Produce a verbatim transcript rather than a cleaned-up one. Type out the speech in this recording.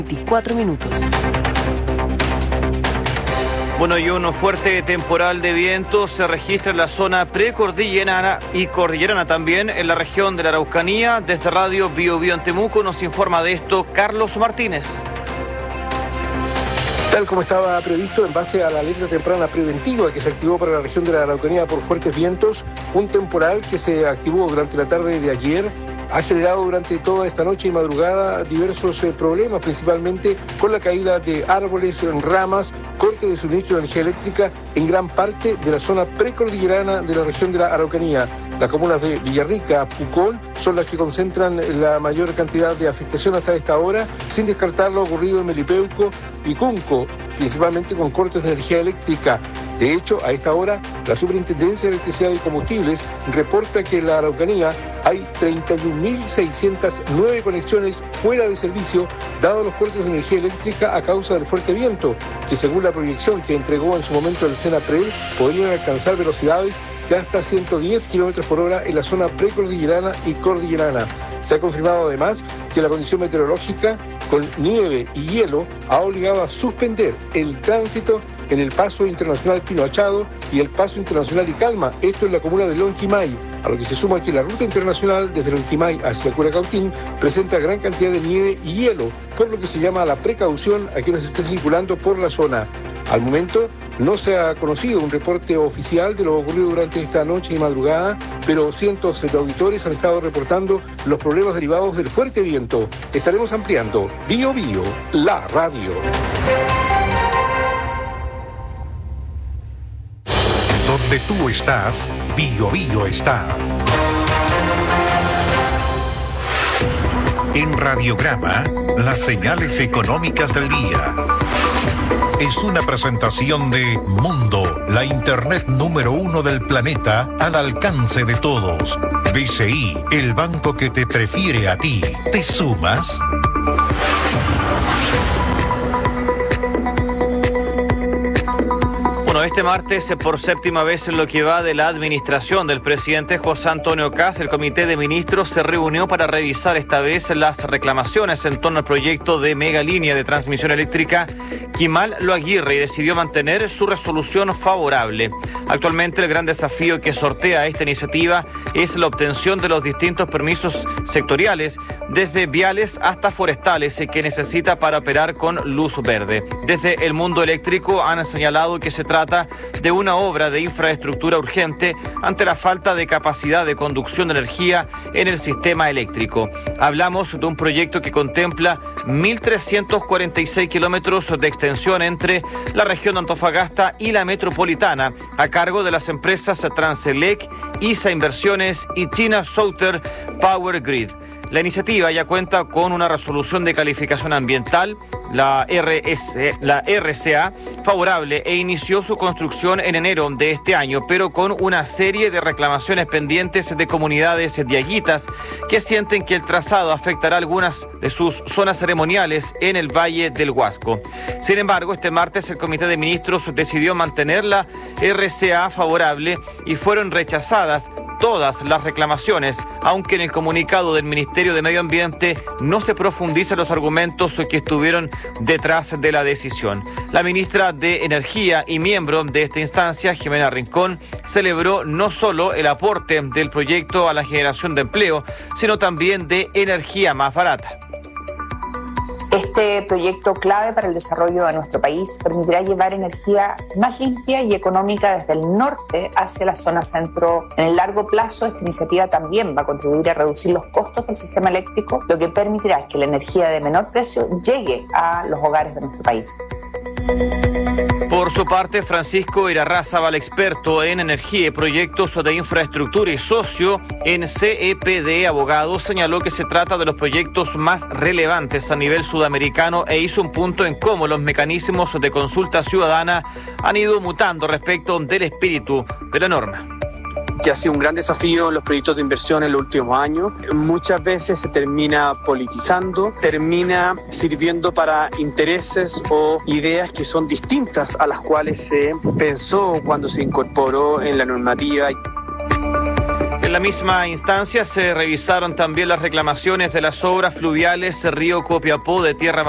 veinticuatro minutos. Bueno, y un fuerte temporal de viento se registra en la zona precordillerana y cordillerana también en la región de la Araucanía. Desde Radio Bio Bio en Temuco nos informa de esto Carlos Martínez. Tal como estaba previsto, en base a la alerta temprana preventiva que se activó para la región de la Araucanía por fuertes vientos, un temporal que se activó durante la tarde de ayer ha generado durante toda esta noche y madrugada diversos eh, problemas, principalmente con la caída de árboles, ramas, corte de suministro de energía eléctrica en gran parte de la zona precordillerana de la región de la Araucanía. Las comunas de Villarrica, Pucón, son las que concentran la mayor cantidad de afectación hasta esta hora, sin descartar lo ocurrido en Melipeuco y Cunco, principalmente con cortes de energía eléctrica. De hecho, a esta hora, la Superintendencia de Electricidad y Combustibles reporta que en la Araucanía hay treinta y un mil seiscientas nueve conexiones fuera de servicio, dados los cortes de energía eléctrica a causa del fuerte viento, que según la proyección que entregó en su momento el SENAPRED, podrían alcanzar velocidades de hasta ciento diez kilómetros por hora en la zona precordillerana y cordillerana. Se ha confirmado además que la condición meteorológica con nieve y hielo ha obligado a suspender el tránsito en el Paso Internacional Pino Achado y el Paso Internacional Icalma, esto en la comuna de Lonquimay, a lo que se suma que la ruta internacional desde Lonquimay hacia Curacautín presenta gran cantidad de nieve y hielo, por lo que se llama a la precaución a quienes estén circulando por la zona. Al momento no se ha conocido un reporte oficial de lo ocurrido durante esta noche y madrugada, pero cientos de auditores han estado reportando los problemas derivados del fuerte viento. Estaremos ampliando Bio Bio, la radio. Donde tú estás, Bio Bio está. En Radiograma, las señales económicas del día. Es una presentación de Mundo, la internet número uno del planeta al alcance de todos. B C I, el banco que te prefiere a ti. ¿Te sumas? Bueno, este martes, por séptima vez en lo que va de la administración del presidente José Antonio Kast, el Comité de Ministros se reunió para revisar esta vez las reclamaciones en torno al proyecto de mega línea de transmisión eléctrica Quimal Lo Aguirre y decidió mantener su resolución favorable. Actualmente el gran desafío que sortea esta iniciativa es la obtención de los distintos permisos sectoriales, desde viales hasta forestales, que necesita para operar con luz verde. Desde el mundo eléctrico han señalado que se trata de una obra de infraestructura urgente ante la falta de capacidad de conducción de energía en el sistema eléctrico. Hablamos de un proyecto que contempla mil trescientos cuarenta y seis kilómetros de extensión entre la región de Antofagasta y la metropolitana, a cargo de las empresas Transelec, I S A Inversiones y China Southern Power Grid. La iniciativa ya cuenta con una resolución de calificación ambiental, la R S, la R C A, favorable, e inició su construcción en enero de este año, pero con una serie de reclamaciones pendientes de comunidades diaguitas que sienten que el trazado afectará algunas de sus zonas ceremoniales en el Valle del Huasco. Sin embargo, este martes el Comité de Ministros decidió mantener la R C A favorable y fueron rechazadas todas las reclamaciones, aunque en el comunicado del Ministerio de Medio Ambiente no se profundizan los argumentos que estuvieron detrás de la decisión. La ministra de Energía y miembro de esta instancia, Jimena Rincón, celebró no solo el aporte del proyecto a la generación de empleo, sino también de energía más barata. Este proyecto clave para el desarrollo de nuestro país permitirá llevar energía más limpia y económica desde el norte hacia la zona centro. En el largo plazo, esta iniciativa también va a contribuir a reducir los costos del sistema eléctrico, lo que permitirá que la energía de menor precio llegue a los hogares de nuestro país. Por su parte, Francisco Irarrázaval, experto en energía y proyectos de infraestructura y socio en C E P D Abogados, señaló que se trata de los proyectos más relevantes a nivel sudamericano e hizo un punto en cómo los mecanismos de consulta ciudadana han ido mutando respecto del espíritu de la norma. Que ha sido un gran desafío en los proyectos de inversión en los últimos años. Muchas veces se termina politizando, termina sirviendo para intereses o ideas que son distintas a las cuales se pensó cuando se incorporó en la normativa. En la misma instancia se revisaron también las reclamaciones de las obras fluviales Río Copiapó de Tierra